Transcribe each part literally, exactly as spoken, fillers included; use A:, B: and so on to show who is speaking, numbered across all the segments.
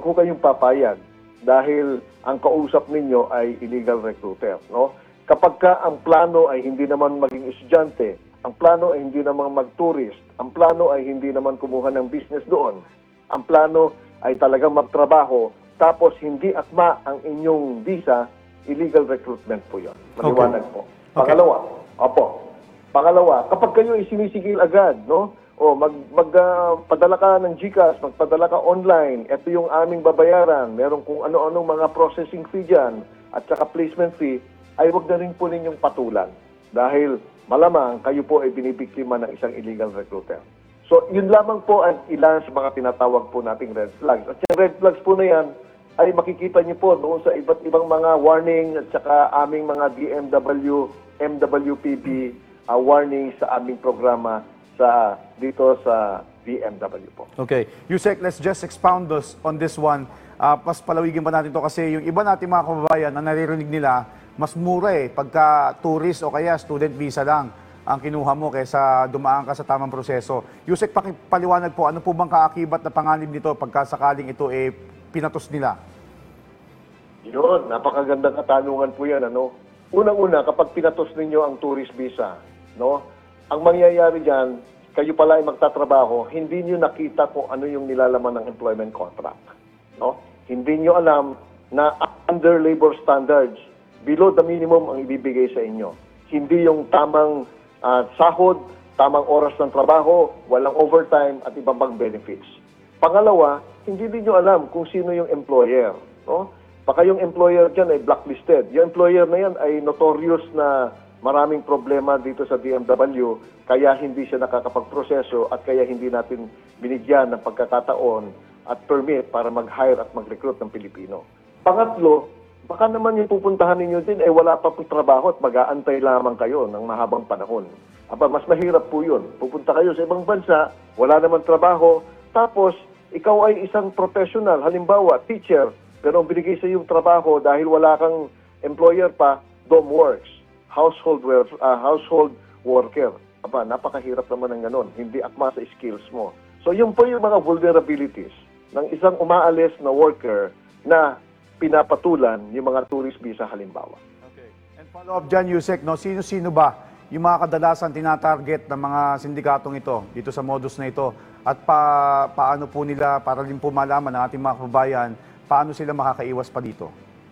A: ho kayong papayag dahil ang kausap ninyo ay illegal recruiter, no? Kapag ka ang plano ay hindi naman maging estudyante, ang plano ay hindi naman mag-tourist, ang plano ay hindi naman kumuha ng business doon, ang plano ay talagang magtrabaho, tapos hindi akma ang inyong visa, illegal recruitment po yun. Maliwanag
B: Okay.
A: po.
B: Okay.
A: Pangalawa, opo, pangalawa, kapag kayo ay sinisigil agad, no? O mag magpadala ka ng GCash, magpadala ka online, ito yung aming babayaran, meron kung ano-anong mga processing fee dyan, at saka placement fee, ay wag na rin po ninyong patulan. Dahil malamang kayo po ay binibiktima ng isang illegal recruiter. So, yun lamang po ang ilan sa mga tinatawag po nating red flags. At yung red flags po na yan, ay makikita niyo po doon sa iba't ibang mga warning at saka aming mga D M W, M W P B uh, warning sa aming programa sa dito sa D M W po.
B: Okay. Yusek, let's just expound this, on this one. Uh, mas palawigin pa natin to kasi yung iba natin mga kababayan na naririnig nila, mas mura eh pagka tourist o kaya student visa lang ang kinuha mo kaysa dumaan ka sa tamang proseso. Yusek, pakipaliwanag po, ano po bang kaakibat na panganib nito pagka sakaling ito eh pinatos nila?
A: Yun, napakagandang katanungan po yan, ano? Unang-una, kapag pinatos ninyo ang tourist visa, no? Ang mangyayari diyan, kayo pala ay magtatrabaho, hindi niyo nakita kung ano yung nilalaman ng employment contract, no? Hindi niyo alam na under labor standards, below the minimum ang ibibigay sa inyo. Hindi yung tamang uh, sahod, tamang oras ng trabaho, walang overtime at ibang pang benefits. Pangalawa, hindi din niyo alam kung sino yung employer, no? Baka yung employer dyan ay blacklisted. Yung employer na yan ay notorious na maraming problema dito sa D M W, kaya hindi siya nakakapagproseso at kaya hindi natin binigyan ng pagkakataon at permit para mag-hire at mag-recruit ng Pilipino. Pangatlo, baka naman yung pupuntahan ninyo din ay wala pa po trabaho at mag-aantay lamang kayo ng mahabang panahon. Aba, mas mahirap po yun. Pupunta kayo sa ibang bansa, wala naman trabaho, tapos ikaw ay isang professional, halimbawa teacher, pero ang binigay sa iyong trabaho dahil wala kang employer pa, dom works, household uh, household worker. Aba, napakahirap naman ng ganon. Hindi akma sa skills mo. So, yun po yung mga vulnerabilities ng isang umaalis na worker na pinapatulan yung mga tourist visa halimbawa.
B: Okay. And follow up dyan, Yusek, no? Sino-sino ba yung mga kadalasan tinatarget ng mga sindikatong ito, dito sa modus na ito? At pa, paano po nila, para din po malaman ng ating mga kababayan, paano sila makakaiwas pa dito?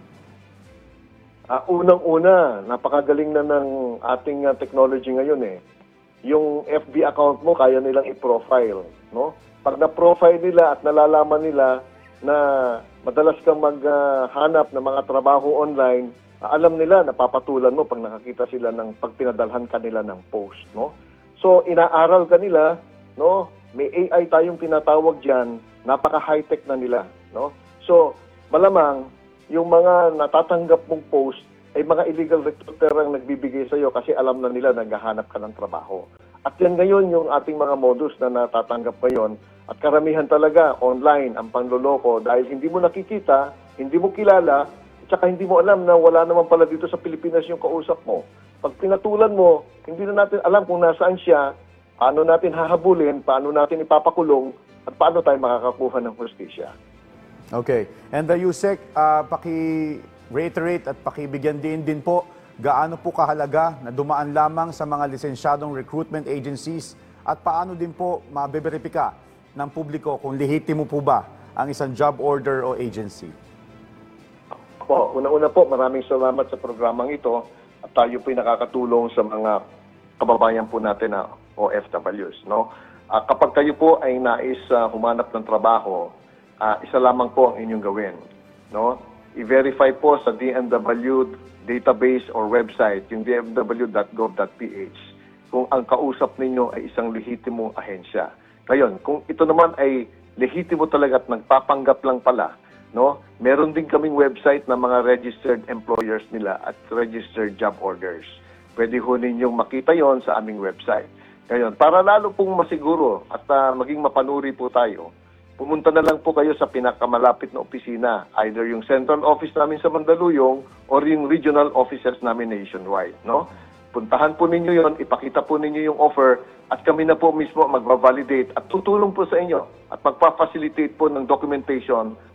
A: Uh, Unang-una, napakagaling na ng ating uh, technology ngayon eh. Yung F B account mo, kaya nilang i-profile, no? Pag na-profile nila at nalalaman nila na madalas kang maghanap uh, ng mga trabaho online, uh, alam nila, napapatulan mo pag nakakita sila ng pag pinadalhan kanila ng post, no? So, inaaral ka nila, no? May A I tayong tinatawag diyan, napaka-high-tech na nila, no? So, malamang, yung mga natatanggap mong post ay mga illegal recruiter ang nagbibigay sa iyo kasi alam na nila naghahanap ka ng trabaho. At yan ngayon yung ating mga modus na natatanggap ngayon. At karamihan talaga online ang panloloko dahil hindi mo nakikita, hindi mo kilala, at saka hindi mo alam na wala naman pala dito sa Pilipinas yung kausap mo. Pag pinatulan mo, hindi na natin alam kung nasaan siya, paano natin hahabulin, paano natin ipapakulong, at paano tayo makakakuha ng hustisya.
B: Okay. And the Yusek, uh, paki-reiterate at pakibigyan din din po gaano po kahalaga na dumaan lamang sa mga lisensyadong recruitment agencies at paano din po mabeberipika ng publiko kung lehitimo po ba ang isang job order o agency?
A: Po, una-una po, maraming salamat sa programang ito at tayo po'y nakakatulong sa mga kababayan po natin na O F Ws, no? Uh, kapag kayo po ay nais uh, humanap ng trabaho, Uh, isa lamang po ang inyong gawin, no? I-verify po sa D M W database or website, yung d m w dot gov dot p h, kung ang kausap ninyo ay isang lehitimong ahensya. Ngayon, kung ito naman ay lehitimo talaga at nagpapanggap lang pala, no? Meron din kaming website na mga registered employers nila at registered job orders. Pwede ho ninyong makita yon sa aming website. Ngayon, para lalo pong masiguro at uh, maging mapanuri po tayo, pumunta na lang po kayo sa pinakamalapit na opisina, either yung central office namin sa Mandaluyong or yung regional offices namin nationwide, no? Puntahan po ninyo yon, ipakita po ninyo yung offer at kami na po mismo magva-validate at tutulong po sa inyo at magpa-facilitate po ng documentation